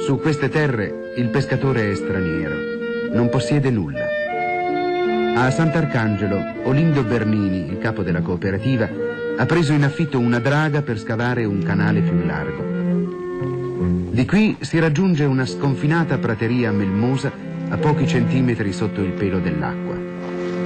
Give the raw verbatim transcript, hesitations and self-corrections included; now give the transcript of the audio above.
Su queste terre il pescatore è straniero, non possiede nulla. A Sant'Arcangelo, Olindo Bernini, il capo della cooperativa, ha preso in affitto una draga per scavare un canale più largo. Di qui si raggiunge una sconfinata prateria melmosa a pochi centimetri sotto il pelo dell'acqua.